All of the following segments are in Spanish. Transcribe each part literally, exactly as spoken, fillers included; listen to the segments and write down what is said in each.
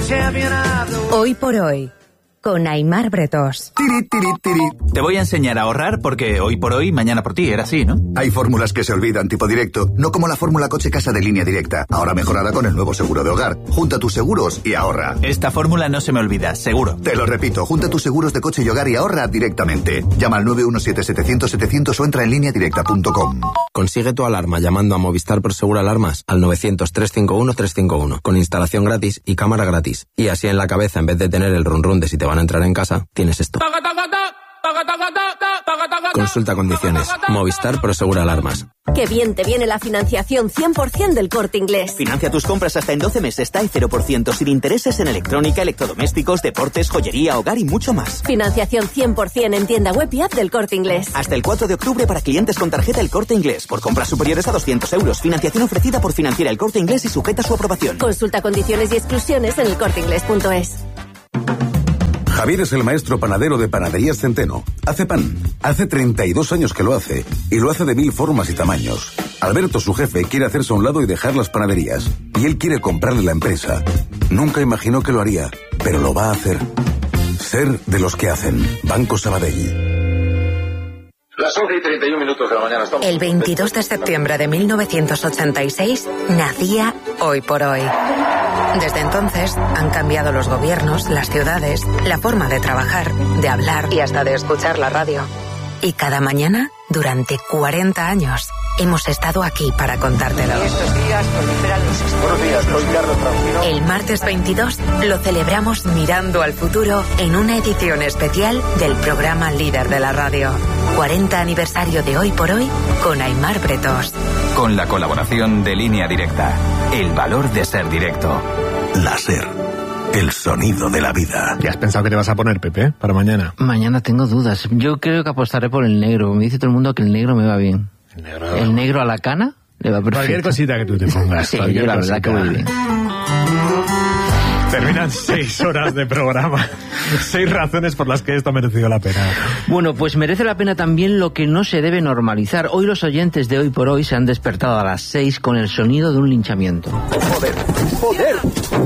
Hoy por hoy, con Aimar Bretós. Tiri, tiri, tiri. Te voy a enseñar a ahorrar porque hoy por hoy, mañana por ti, era así, ¿no? Hay fórmulas que se olvidan, tipo directo, no como la fórmula coche-casa de Línea Directa, ahora mejorada con el nuevo seguro de hogar. Junta tus seguros y ahorra. Esta fórmula no se me olvida, seguro. Te lo repito, junta tus seguros de coche y hogar y ahorra directamente. Llama al nueve uno siete, setecientos, setecientos o entra en línea directa punto com. Consigue tu alarma llamando a Movistar Prosegur Alarmas al novecientos, trescientos cincuenta y uno, trescientos cincuenta y uno, con instalación gratis y cámara gratis. Y así en la cabeza, en vez de tener el run run de si te van a entrar en casa, tienes esto. Consulta condiciones. Movistar Prosegur Alarmas. Qué bien te viene la financiación cien por ciento del Corte Inglés. Financia tus compras hasta en doce meses, TAE cero por ciento, sin intereses en electrónica, electrodomésticos, deportes, joyería, hogar y mucho más. Financiación cien por ciento en tienda web y app del Corte Inglés. Hasta el cuatro de octubre para clientes con tarjeta El Corte Inglés. Por compras superiores a doscientos euros. Financiación ofrecida por Financiera El Corte Inglés y sujeta a su aprobación. Consulta condiciones y exclusiones en el corte inglés punto es. Javier es el maestro panadero de Panaderías Centeno. Hace pan. Hace treinta y dos años que lo hace. Y lo hace de mil formas y tamaños. Alberto, su jefe, quiere hacerse a un lado y dejar las panaderías. Y él quiere comprarle la empresa. Nunca imaginó que lo haría, pero lo va a hacer. Ser de los que hacen. Banco Sabadell. Las once y treinta y un minutos de la mañana estamos... El veintidós de septiembre de mil novecientos ochenta y seis nacía Hoy por Hoy. Desde entonces han cambiado los gobiernos, las ciudades, la forma de trabajar, de hablar y hasta de escuchar la radio. Y cada mañana, durante cuarenta años, hemos estado aquí para contártelo. Estos días proliferan los... Buenos días, soy Carlos Francino. El martes veintidós lo celebramos mirando al futuro en una edición especial del programa líder de la radio. cuarenta aniversario de Hoy por Hoy con Aimar Bretós. Con la colaboración de Línea Directa. El valor de ser directo. La SER. El sonido de la vida. ¿Ya has pensado que te vas a poner, Pepe, para mañana? Mañana tengo dudas. Yo creo que apostaré por el negro. Me dice todo el mundo que el negro me va bien. El negro, el negro a la cana le va perfecto. Cualquier cosita que tú te pongas. Sí, yo la verdad que muy bien. Terminan seis horas de programa. Seis razones por las que esto ha merecido la pena. Bueno, pues merece la pena también lo que no se debe normalizar. Hoy los oyentes de Hoy por Hoy se han despertado a las seis con el sonido de un linchamiento. Joder, joder.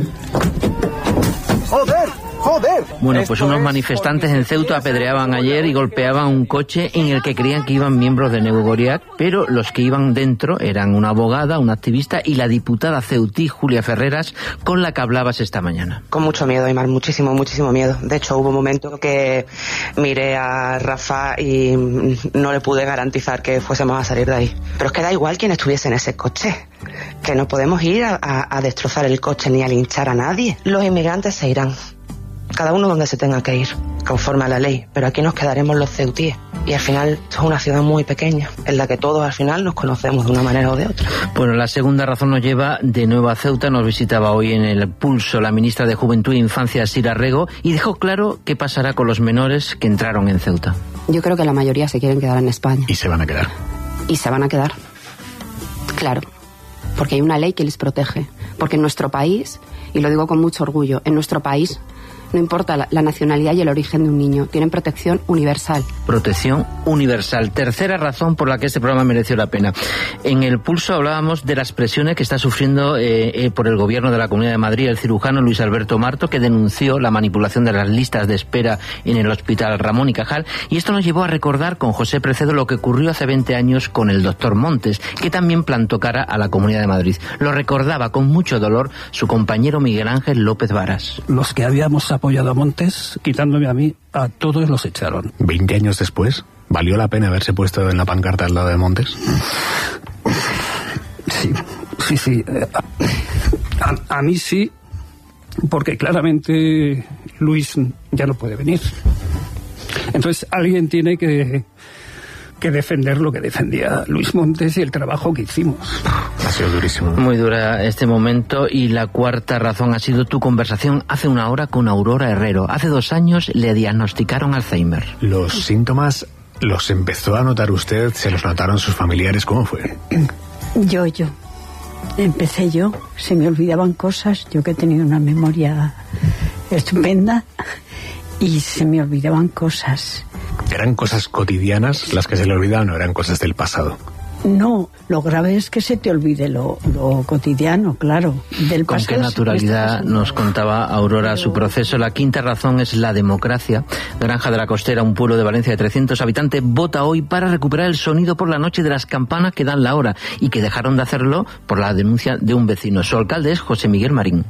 Joder. ¡Joder! Bueno, pues unos manifestantes en Ceuta apedreaban ayer y golpeaban un coche en el que creían que iban miembros de Neu Goriac, pero los que iban dentro eran una abogada, una activista y la diputada ceutí Julia Ferreras, con la que hablabas esta mañana. Con mucho miedo, Aimar, muchísimo, muchísimo miedo. De hecho, hubo un momento que miré a Rafa y no le pude garantizar que fuésemos a salir de ahí. Pero es que da igual quién estuviese en ese coche, que no podemos ir a, a, a destrozar el coche ni a linchar a nadie. Los inmigrantes se irán. Cada uno donde se tenga que ir, conforme a la ley, pero aquí nos quedaremos los ceutíes. Y al final, esto es una ciudad muy pequeña, en la que todos al final nos conocemos de una manera o de otra. Bueno, la segunda razón nos lleva de nuevo a Ceuta. Nos visitaba hoy en el Pulso la ministra de Juventud e Infancia, Sira Rego, y dejó claro qué pasará con los menores que entraron en Ceuta. Yo creo que la mayoría se quieren quedar en España. Y se van a quedar. Y se van a quedar. Claro, porque hay una ley que les protege. Porque en nuestro país, y lo digo con mucho orgullo, en nuestro país no importa la, la nacionalidad y el origen de un niño, tienen protección universal. Protección universal. Tercera razón por la que este programa mereció la pena. En el Pulso hablábamos de las presiones que está sufriendo eh, eh, por el gobierno de la Comunidad de Madrid el cirujano Luis Alberto Marto, que denunció la manipulación de las listas de espera en el Hospital Ramón y Cajal, y esto nos llevó a recordar con José Precedo lo que ocurrió hace veinte años con el doctor Montes, que también plantó cara a la Comunidad de Madrid. Lo recordaba con mucho dolor su compañero Miguel Ángel López Varas. Los que habíamos apoyado a Montes, quitándome a mí, a todos los echaron. Veinte años después, ¿valió la pena haberse puesto en la pancarta al lado de Montes? Sí, sí, sí. A, a mí sí, porque claramente Luis ya no puede venir. Entonces alguien tiene que, que defender lo que defendía Luis Montes y el trabajo que hicimos. Ha sido durísimo. Muy dura este momento. Y la cuarta razón ha sido tu conversación hace una hora con Aurora Herrero. Hace dos años le diagnosticaron Alzheimer. ¿Los síntomas los empezó a notar usted? ¿Se los notaron sus familiares? ¿Cómo fue? Yo, yo. Empecé yo. Se me olvidaban cosas. Yo que he tenido una memoria estupenda. Y se me olvidaban cosas. ¿Eran cosas cotidianas las que se le olvidaban o eran cosas del pasado? No, lo grave es que se te olvide lo, lo cotidiano, claro. Del Con qué naturalidad nos contaba Aurora su proceso. La quinta razón es la democracia. Granja de la Costera, un pueblo de Valencia de trescientos habitantes, vota hoy para recuperar el sonido por la noche de las campanas que dan la hora y que dejaron de hacerlo por la denuncia de un vecino. Su alcalde es José Miguel Marín.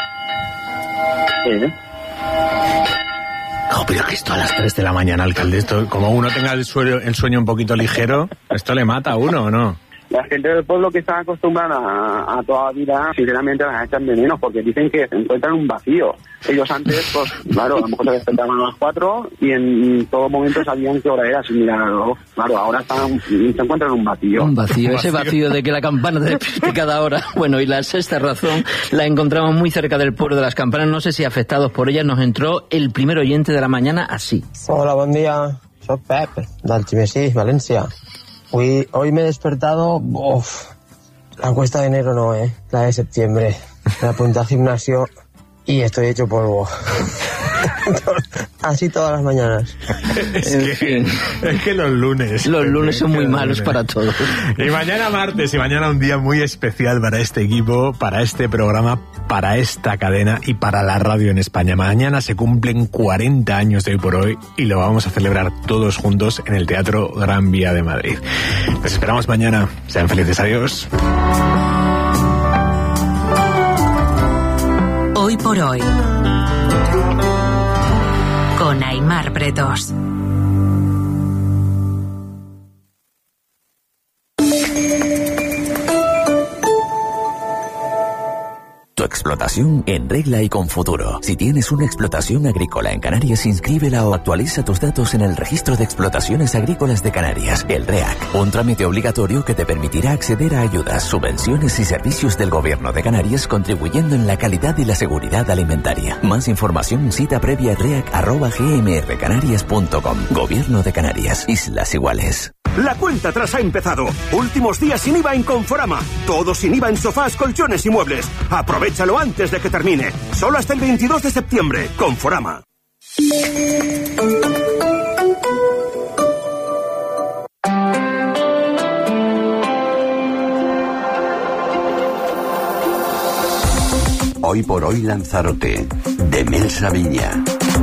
Sí. No, pero que esto a las tres de la mañana, alcalde, esto, como uno tenga el sueño, el sueño un poquito ligero, ¿esto le mata a uno o no? La gente del pueblo que está acostumbrada a, a toda vida, sinceramente las echan de menos porque dicen que se encuentran un vacío. Ellos antes, pues claro, a lo mejor se despertaban a las cuatro y en todo momento sabían qué hora era sin mirar el reloj. Claro, ahora están, se encuentran en un vacío. Un vacío, ese vacío de que la campana te despierte cada hora. Bueno, y la sexta razón la encontramos muy cerca del pueblo de las campanas. No sé si afectados por ella nos entró el primer oyente de la mañana así. Hola, buen día. Soy Pep, d'Algemesí, Valencia. Hoy, hoy me he despertado, uf, la encuesta de enero no, eh, la de septiembre. Me apunté al gimnasio y estoy hecho polvo. Así todas las mañanas. Es que, es que los lunes. Los lunes son muy malos para todos. Y mañana martes, y mañana un día muy especial para este equipo, para este programa, para esta cadena y para la radio en España. Mañana se cumplen cuarenta años de Hoy por Hoy y lo vamos a celebrar todos juntos en el Teatro Gran Vía de Madrid. Les esperamos mañana. Sean felices. Adiós. Hoy por Hoy, con Aimar Bretos. Tu explotación en regla y con futuro. Si tienes una explotación agrícola en Canarias, inscríbela o actualiza tus datos en el Registro de Explotaciones Agrícolas de Canarias, el REAC. Un trámite obligatorio que te permitirá acceder a ayudas, subvenciones y servicios del Gobierno de Canarias, contribuyendo en la calidad y la seguridad alimentaria. Más información, cita previa reac arroba g m r canarias punto com. Gobierno de Canarias, Islas Iguales. La cuenta atrás ha empezado. Últimos días sin I V A en Conforama. Todo sin I V A en sofás, colchones y muebles. Aprovechalo antes de que termine. Solo hasta el veintidós de septiembre. Conforama. Hoy por Hoy Lanzarote, de Mel Sabiña.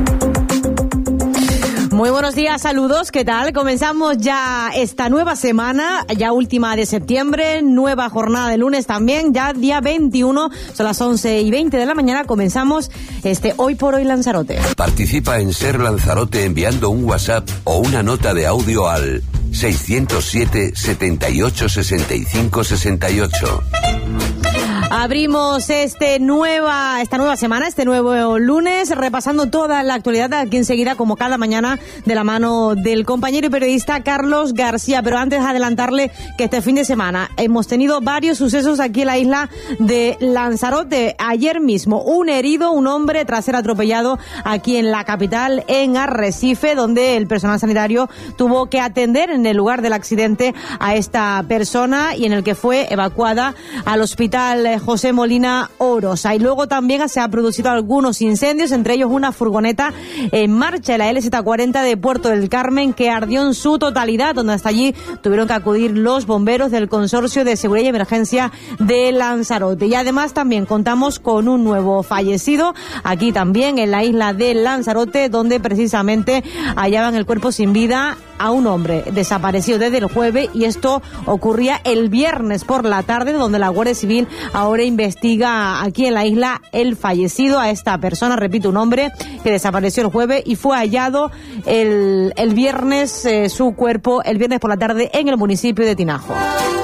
Muy buenos días, saludos, ¿qué tal? Comenzamos ya esta nueva semana, ya última de septiembre, nueva jornada de lunes también, ya día veintiuno, son las once y veinte de la mañana, comenzamos este Hoy por Hoy Lanzarote. Participa en Ser Lanzarote enviando un WhatsApp o una nota de audio al seiscientos siete, setenta y ocho, sesenta y cinco, sesenta y ocho. Abrimos este nueva, esta nueva semana, este nuevo lunes, repasando toda la actualidad aquí enseguida, como cada mañana, de la mano del compañero y periodista Carlos García. Pero antes de adelantarle que este fin de semana hemos tenido varios sucesos aquí en la isla de Lanzarote. Ayer mismo, un herido, un hombre tras ser atropellado aquí en la capital, en Arrecife, donde el personal sanitario tuvo que atender en el lugar del accidente a esta persona y en el que fue evacuada al hospital José Molina Orosa. Y luego también se han producido algunos incendios, entre ellos una furgoneta en marcha, la L Z cuarenta de Puerto del Carmen, que ardió en su totalidad, donde hasta allí tuvieron que acudir los bomberos del Consorcio de Seguridad y Emergencia de Lanzarote. Y además también contamos con un nuevo fallecido, aquí también en la isla de Lanzarote, donde precisamente hallaban el cuerpo sin vida a un hombre desaparecido desde el jueves, y esto ocurría el viernes por la tarde, donde la Guardia Civil ahora investiga aquí en la isla el fallecido a esta persona, repito, un hombre que desapareció el jueves y fue hallado el, el viernes, eh, su cuerpo el viernes por la tarde en el municipio de Tinajo.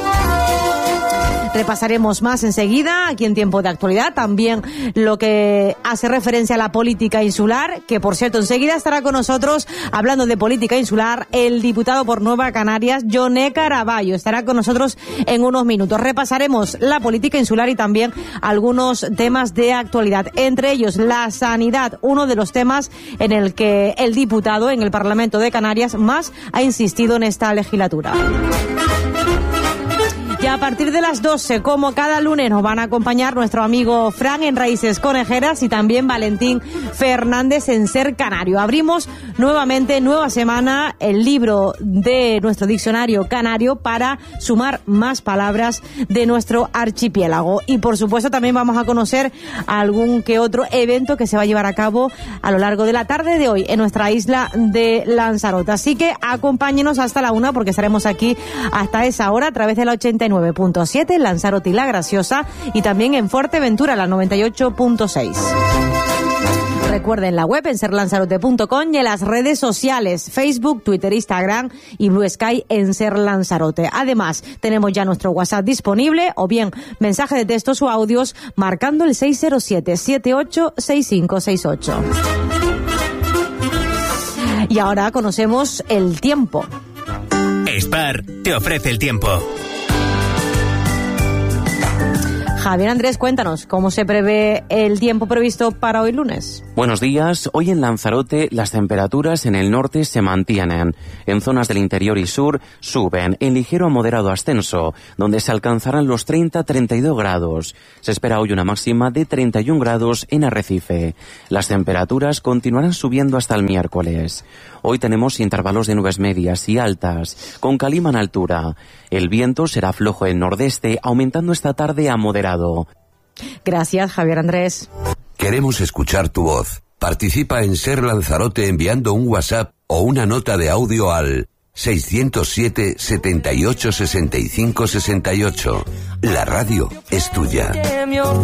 Repasaremos más enseguida, aquí en Tiempo de Actualidad, también lo que hace referencia a la política insular, que por cierto enseguida estará con nosotros hablando de política insular el diputado por Nueva Canarias, Yoné Caraballo, estará con nosotros en unos minutos. Repasaremos la política insular y también algunos temas de actualidad, entre ellos la sanidad, uno de los temas en el que el diputado en el Parlamento de Canarias más ha insistido en esta legislatura. Y a partir de las doce, como cada lunes, nos van a acompañar nuestro amigo Fran en Raíces Conejeras y también Valentín Fernández en Ser Canario. Abrimos nuevamente, nueva semana, el libro de nuestro diccionario canario para sumar más palabras de nuestro archipiélago. Y por supuesto también vamos a conocer algún que otro evento que se va a llevar a cabo a lo largo de la tarde de hoy en nuestra isla de Lanzarote. Así que acompáñenos hasta la una porque estaremos aquí hasta esa hora a través de la ochenta y nueve punto siete en Lanzarote y La Graciosa y también en Fuerteventura la noventa y ocho punto seis. Recuerden la web en ser lanzarote punto com y en las redes sociales Facebook, Twitter, Instagram y Blue Sky en Ser Lanzarote. Además, tenemos ya nuestro WhatsApp disponible o bien mensaje de textos o audios marcando el seis cero siete, siete ocho seis cinco seis ocho. Y ahora conocemos el tiempo. Spar te ofrece el tiempo. Javier Andrés, cuéntanos, ¿cómo se prevé el tiempo previsto para hoy lunes? Buenos días. Hoy en Lanzarote las temperaturas en el norte se mantienen. En zonas del interior y sur suben en ligero a moderado ascenso, donde se alcanzarán los treinta a treinta y dos grados. Se espera hoy una máxima de treinta y un grados en Arrecife. Las temperaturas continuarán subiendo hasta el miércoles. Hoy tenemos intervalos de nubes medias y altas, con calima en altura. El viento será flojo en nordeste, aumentando esta tarde a moderado. Gracias, Javier Andrés. Queremos escuchar tu voz. Participa en Ser Lanzarote enviando un WhatsApp o una nota de audio al seiscientos siete, setenta y ocho, sesenta y cinco, sesenta y ocho. La radio es tuya.